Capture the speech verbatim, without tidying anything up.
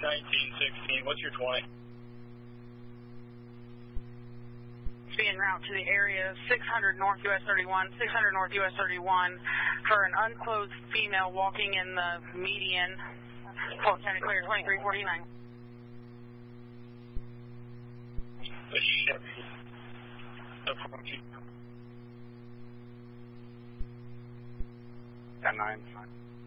nineteen sixteen. What's your twenty? It's being route to the area six hundred North U S thirty-one, six hundred North U S thirty-one for an unclothed female walking in the median. Fulton County clear, twenty-three forty-nine. The Chevy. ten nine.